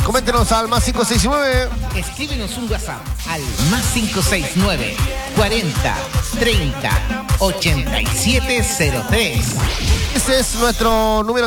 Coméntenos al más 569. Escríbenos un WhatsApp al más 569 40 30 8703. Ese es nuestro número